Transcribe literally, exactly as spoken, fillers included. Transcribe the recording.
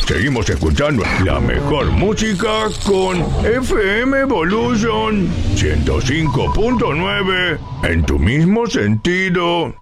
Seguimos escuchando la mejor música con F M Evolution ciento cinco punto nueve en tu mismo sentido.